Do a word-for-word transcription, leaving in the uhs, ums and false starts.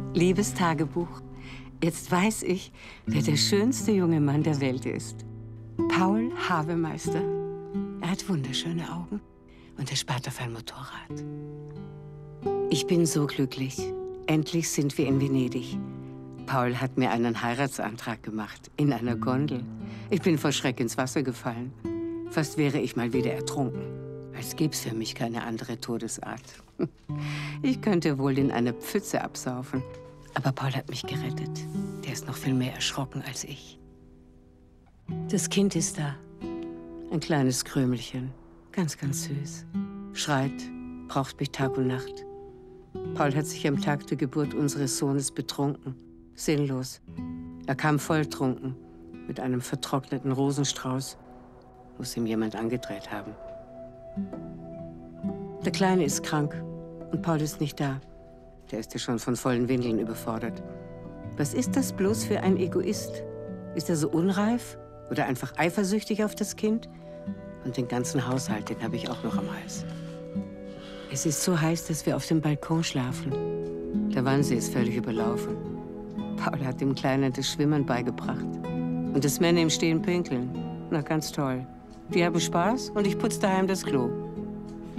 Liebes Tagebuch, jetzt weiß ich, wer der schönste junge Mann der Welt ist. Paul Havemeister. Er hat wunderschöne Augen und er spart auf ein Motorrad. Ich bin so glücklich. Endlich sind wir in Venedig. Paul hat mir einen Heiratsantrag gemacht, in einer Gondel. Ich bin vor Schreck ins Wasser gefallen. Fast wäre ich mal wieder ertrunken. Als gäb's für mich keine andere Todesart. Ich könnte wohl in einer Pfütze absaufen. Aber Paul hat mich gerettet. Der ist noch viel mehr erschrocken als ich. Das Kind ist da. Ein kleines Krümelchen. Ganz, ganz süß. Schreit, braucht mich Tag und Nacht. Paul hat sich am Tag der Geburt unseres Sohnes betrunken. Sinnlos. Er kam volltrunken. Mit einem vertrockneten Rosenstrauß. Muss ihm jemand angedreht haben. Der Kleine ist krank und Paul ist nicht da. Der ist ja schon von vollen Windeln überfordert. Was ist das bloß für ein Egoist? Ist er so unreif oder einfach eifersüchtig auf das Kind? Und den ganzen Haushalt, den habe ich auch noch am Hals. Es ist so heiß, dass wir auf dem Balkon schlafen. Der Wannsee ist völlig überlaufen. Paul hat dem Kleinen das Schwimmen beigebracht. Und das Männer im Stehen pinkeln. Na, ganz toll. Die haben Spaß und ich putze daheim das Klo.